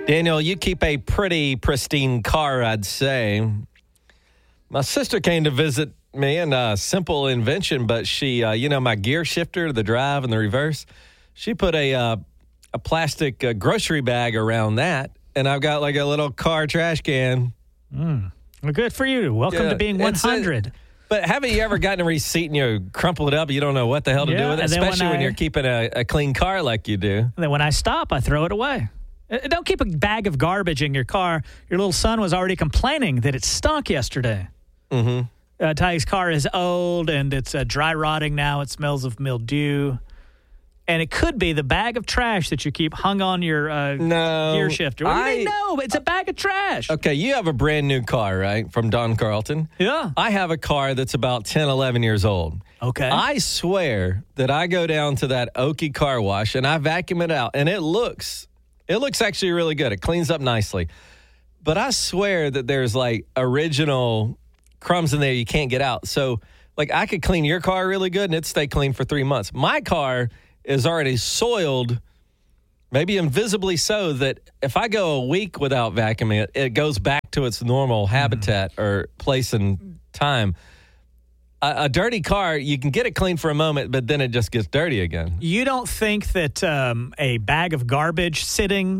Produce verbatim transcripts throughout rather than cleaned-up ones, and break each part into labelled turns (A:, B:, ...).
A: Daniel, you keep a pretty pristine car, I'd say. My sister came to visit me in a simple invention, but she, uh, you know, my gear shifter, the drive and the reverse, she put a uh, a plastic uh, grocery bag around that, and I've got like a little car trash can.
B: Mm. Well, good for you. Welcome
A: Yeah,
B: to being one hundred.
A: But haven't you ever gotten a receipt and you crumple it up? You don't know what the hell to
B: Yeah,
A: do with it,
B: and then when
A: especially when,
B: I-
A: you're keeping a, a clean car like you do.
B: And then when I stop, I throw it away. Uh, Don't keep a bag of garbage in your car. Your little son was already complaining that it stunk yesterday.
A: Mm-hmm.
B: Uh, Ty's car is old and it's uh, dry rotting now. It smells of mildew. And it could be the bag of trash that you keep hung on your uh,
A: No,
B: gear shifter. What do you
A: I-
B: mean, no? It's a bag of trash.
A: Okay, you have a brand new car, right, from Don Carlton?
B: Yeah.
A: I have a car that's about ten, eleven years old.
B: Okay.
A: I swear that I go down to that Okie car wash and I vacuum it out, and it looks, it looks actually really good. It cleans up nicely. But I swear that there's like original crumbs in there you can't get out. So, like, I could clean your car really good and it'd stay clean for three months. My car is already soiled, maybe invisibly so, that if I go a week without vacuuming it, it goes back to its normal habitat or place and time. A, a dirty car, you can get it clean for a moment, but then it just gets dirty again.
B: You don't think that um, a bag of garbage sitting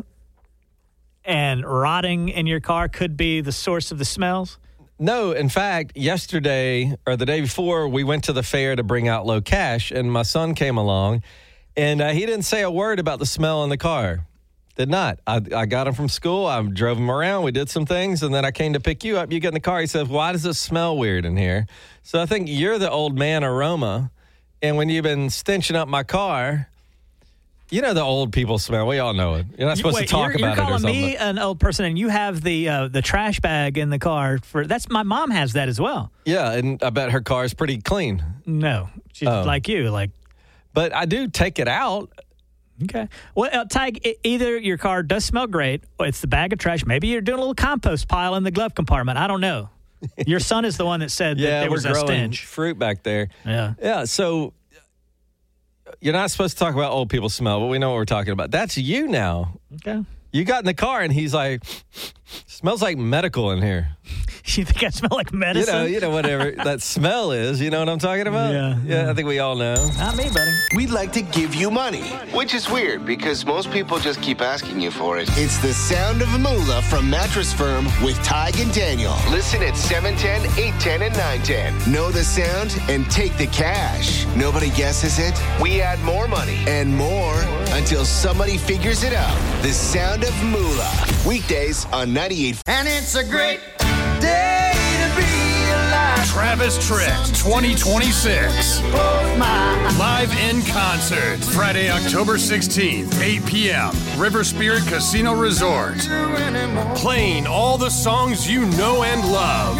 B: and rotting in your car could be the source of the smells?
A: No, in fact, yesterday or the day before, we went to the fair to bring out low cash, and my son came along, and uh, he didn't say a word about the smell in the car. Did not. I, I got him from school. I drove him around. We did some things, and then I came to pick you up. You get in the car. He says, why does this smell weird in here? So I think you're the old man aroma, and when you've been stenching up my car, you know the old people smell. We all know it. You're not supposed
B: Wait,
A: to talk
B: you're,
A: about
B: you're
A: it or
B: calling
A: something.
B: me an old person, and you have the uh, the trash bag in the car. For that's my mom has that as well.
A: Yeah, and I bet her car is pretty clean.
B: No, she's
A: Oh.
B: like you, like.
A: But I do take it out.
B: Okay. Well, uh, Ty, e- either your car does smell great, or it's the bag of trash. Maybe you're doing a little compost pile in the glove compartment. I don't know. Your son is the one that said that
A: Yeah,
B: there
A: we're
B: was a
A: growing
B: stench.
A: fruit back there.
B: Yeah.
A: Yeah, so you're not supposed to talk about old people smell, but we know what we're talking about. That's you now.
B: Okay.
A: You got in the car, and he's like, smells like medical in here.
B: You think I smell like
A: You
B: medicine?
A: know, you know, whatever that smell is. You know what I'm talking about?
B: Yeah,
A: Yeah,
B: yeah.
A: I think we all know.
B: Not me, buddy.
C: We'd like to give you money, which is weird because most people just keep asking you for it. It's the sound of Moolah from Mattress Firm with Tig and Daniel. Listen at seven ten, eight ten, and nine ten. Know the sound and take the cash. Nobody guesses it? We add more money and more until somebody figures it out. The sound of Moolah. Weekdays on ninety-eight.
D: And it's a great day to be alive.
E: Travis Tritt twenty twenty-six. Live in concert. Friday, October sixteenth, eight p.m. River Spirit Casino Resort. Playing all the songs you know and love.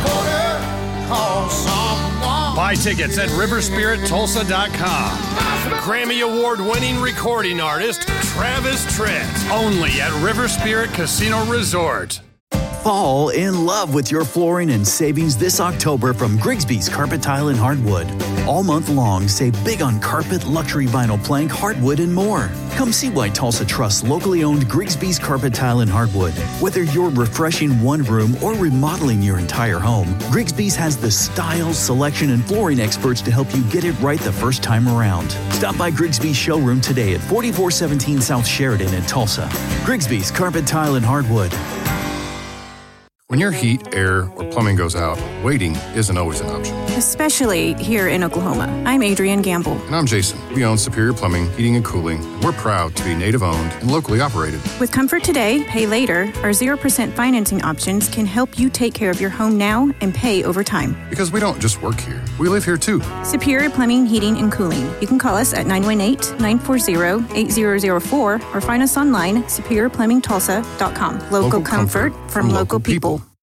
E: Buy tickets at river spirit tulsa dot com. Grammy Award winning recording artist Travis Tritt. Only at River Spirit Casino Resort.
F: Fall in love with your flooring and savings this October from Grigsby's Carpet Tile and Hardwood. All month long, save big on carpet, luxury vinyl plank, hardwood, and more. Come see why Tulsa trusts locally owned Grigsby's Carpet Tile and Hardwood. Whether you're refreshing one room or remodeling your entire home, Grigsby's has the style, selection, and flooring experts to help you get it right the first time around. Stop by Grigsby's showroom today at forty-four seventeen South Sheridan in Tulsa. Grigsby's Carpet Tile and Hardwood.
G: When your heat, air, or plumbing goes out, waiting isn't always an option.
H: Especially here in Oklahoma. I'm Adrienne Gamble.
G: And I'm Jason. We own Superior Plumbing, Heating, and Cooling. We're proud to be native-owned and locally operated.
H: With Comfort Today, Pay Later, our zero percent financing options can help you take care of your home now and pay over time.
G: Because we don't just work here. We live here, too.
H: Superior Plumbing, Heating, and Cooling. You can call us at nine one eight, nine four zero, eight zero zero four or find us online, superior plumbing tulsa dot com. Local,
G: Local
H: comfort,
G: comfort
H: from,
G: from
H: local,
G: local
H: people.
G: people.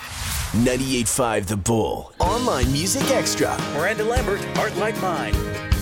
C: ninety-eight point five The Bull. Online Music Extra.
I: Miranda Lambert, Heart Like Mine.